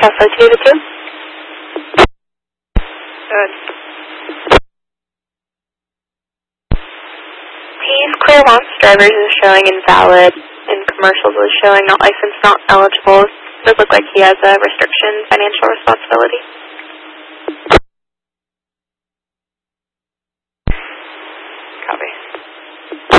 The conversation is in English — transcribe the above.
Alpha 2 to 2. Good. He's clear launch drivers is showing invalid, and commercials is showing not licensed, not eligible. Does look like he has a restriction financial responsibility.